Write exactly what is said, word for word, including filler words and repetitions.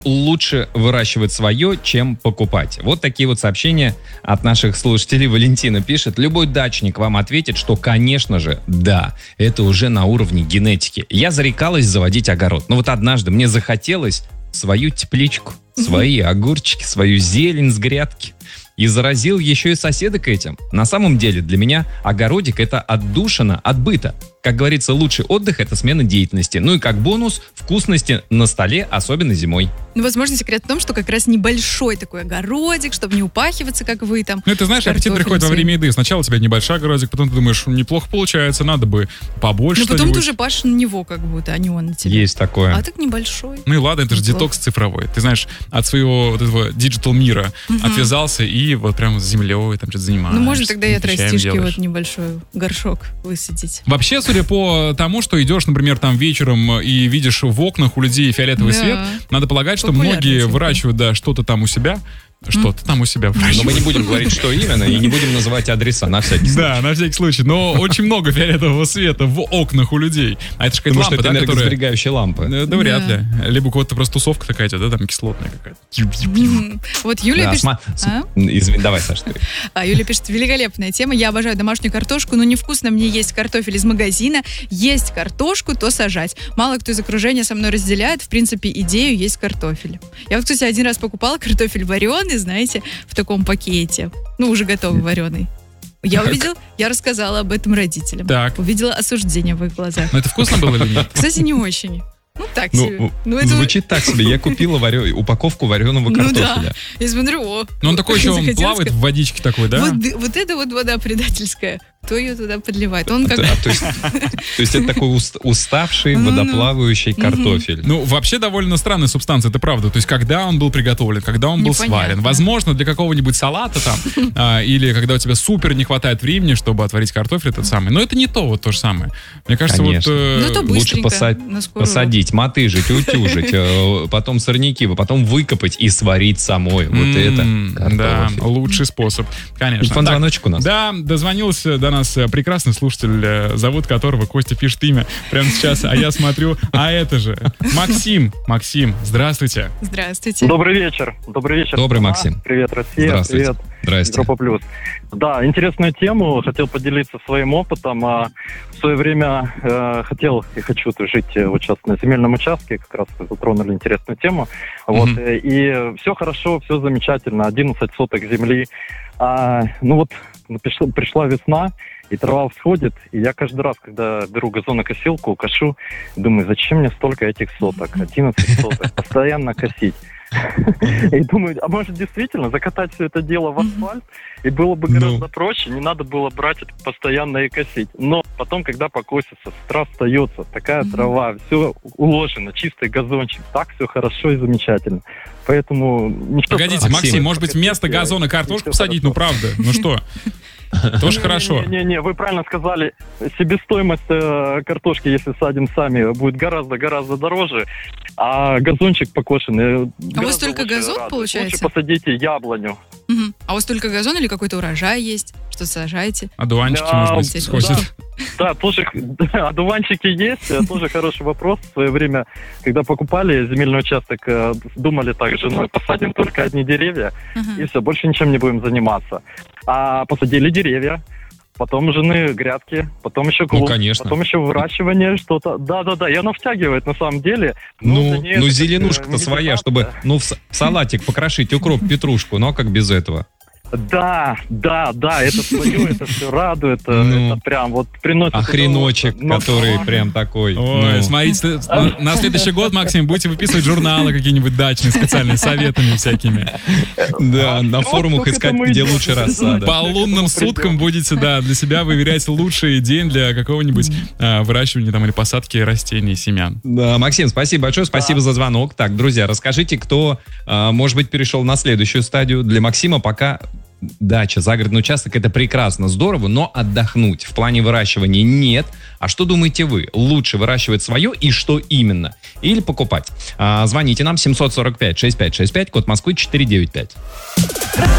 лучше выращивать свое, чем покупать? Вот такие вот сообщения от наших слушателей. Валентина пишет: любой дачник вам ответит, что, конечно же, да, это уже на уровне генетики. Я зарекалась заводить огород, но вот однажды мне захотелось свою тепличку, свои огурчики, свою зелень с грядки. И заразил еще и соседок этим. На самом деле для меня огородик — это отдушина от быта. Как говорится, лучший отдых — это смена деятельности. Ну и как бонус — вкусности на столе, особенно зимой. Ну, возможно, секрет в том, что как раз небольшой такой огородик, чтобы не упахиваться, как вы там. Ну, ты знаешь, аппетит приходит во время еды. Сначала у тебя небольшой огородик, потом ты думаешь, неплохо получается, надо бы побольше. Но потом ты уже пашешь на него, как будто, а не он на тебя. Есть такое. А так небольшой. Ну и ладно, это же детокс цифровой. Ты знаешь, от своего вот этого диджитал мира угу. отвязался и вот прям с землей там что-то занимаешься. Ну, можно тогда и от растишки вот небольшой горшок высадить. Вообще, судя по тому, что идешь, например, там вечером и видишь в окнах у людей фиолетовый да. свет, надо полагать, что многие выращивают, да, что-то там у себя. Что-то там у себя выращивают. Но мы не будем говорить, что именно, и не будем называть адреса на всякий случай. Да, на всякий случай. Но очень много фиолетового света в окнах у людей. А это же какая-то лампа, это да, энергосберегающая лампа. Да, да, вряд ли. Либо у кого-то просто тусовка такая, да, там кислотная какая-то. Вот Юлия да, пишет... Сма... А? Извини, давай, Саша. А, Юлия пишет: великолепная тема. Я обожаю домашнюю картошку, но невкусно мне есть картофель из магазина. Есть картошку, то сажать. Мало кто из окружения со мной разделяет, в принципе, идею есть картофель. Я вот, кстати, один раз покупала картофель вареный, знаете, в таком пакете. Ну, уже готовый, вареный. Я увидела, я рассказала об этом родителям. Так. Увидела осуждение в их глазах. Но это вкусно было или нет? Кстати, не очень. Ну, так ну, себе. Ну, это... Звучит так себе. Я купила варё... упаковку вареного картофеля. Ну да. Я смотрю, о. Но он такой еще, он плавает в водичке такой, да? Вот, вот это вот вода предательская. Кто ее туда подливает? Он как... а, то, есть, то есть это такой уст, уставший, водоплавающий картофель. Ну, вообще довольно странная субстанция, это правда. То есть когда он был приготовлен, когда он был Непонятно. сварен. Возможно, для какого-нибудь салата там, а, или когда у тебя супер не хватает времени, чтобы отварить картофель, этот самый. Но это не то вот то же самое. Мне кажется, Конечно. вот... Э... Ну, это лучше поса- посадить, мотыжить, утюжить, потом сорняки, потом выкопать и сварить самой. Вот это картофель. Да, лучший способ, конечно. Фон звоночек у нас. Да, дозвонился до нас прекрасный слушатель, зовут которого Костя пишет имя прямо сейчас, а я смотрю, а это же Максим. Максим, здравствуйте. Здравствуйте. Добрый вечер. Добрый вечер. Добрый, Максим. Привет, Россия. Привет. Здрасте. Европа Плюс. Да, интересную тему. Хотел поделиться своим опытом. В свое время э, хотел и хочу жить вот сейчас на земельном участке. Как раз затронули интересную тему. Mm-hmm. Вот, и все хорошо, все замечательно. одиннадцать соток земли. А, ну вот пришла, пришла весна, и трава всходит, и я каждый раз, когда беру газонокосилку, кошу, думаю, зачем мне столько этих соток? одиннадцать соток. Постоянно косить. И думаю, а может действительно закатать все это дело в асфальт, и было бы гораздо проще, не надо было брать это постоянно и косить. Но потом, когда покосится, трава остается, такая трава, все уложено, чистый газончик, так все хорошо и замечательно. Поэтому... Погодите, Максим, Максим, может быть, вместо газона картошку посадить? Ну, правда, ну что? Тоже хорошо. Не-не-не, вы правильно сказали, себестоимость э, картошки, если садим сами, будет гораздо-гораздо дороже, а газончик покошенный... А у вас только газон, радует. Получается? Лучше посадите яблоню. Угу. А у вас только газон или какой-то урожай есть? Что сажаете? Одуванчики, да, может быть, скосят. Да, да, тоже одуванчики есть, тоже хороший вопрос. В свое время, когда покупали земельный участок, думали так, женой, посадим только одни деревья, uh-huh. и все, больше ничем не будем заниматься. А посадили деревья, потом жены грядки, потом еще клуб, ну, потом еще выращивание, что-то. Да-да-да, и оно втягивает на самом деле. Ну, ну зеленушка-то своя, чтобы ну, в салатик покрошить укроп, петрушку, но как без этого? Да, да, да, это свое, это все радует, ну, это прям вот приносит... А хреночек, но... который но... прям такой... Ой, ну. Смотрите, на, на следующий год, Максим, будете выписывать журналы какие-нибудь дачные, специальные, советами всякими. Да, на форумах искать, где лучше рассада. По лунным суткам будете, да, для себя выверять лучший день для какого-нибудь выращивания там или посадки растений, семян. Да, Максим, спасибо большое, спасибо за звонок. Так, друзья, расскажите, кто, может быть, перешел на следующую стадию. Для Максима пока... Дача, загородный участок — это прекрасно, здорово, но отдохнуть в плане выращивания нет. А что думаете вы? Лучше выращивать свое и что именно? Или покупать? А, звоните нам семь сорок пять шестьдесят пять шестьдесят пять, код Москвы четыреста девяносто пять.